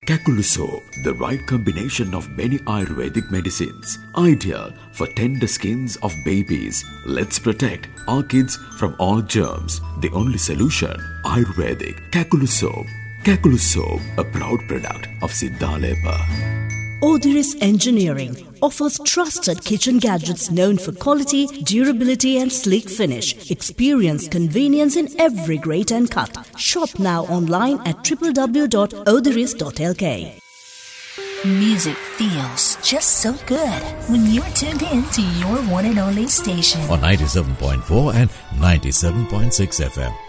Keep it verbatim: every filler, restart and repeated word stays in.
Kakulu soap, the right combination of many Ayurvedic medicines. Ideal for tender skins of babies. Let's protect our kids from all germs. The only solution, Ayurvedic Kakulu soap. Kakulu soap, a proud product of Siddhalepha. Odiris Engineering offers trusted kitchen gadgets known for quality, durability and sleek finish. Experience convenience in every grate and cut. Shop now online at w w w dot odiris dot l k. Music feels just so good when you're tuned in to your one and only station on ninety-seven point four and ninety-seven point six F M.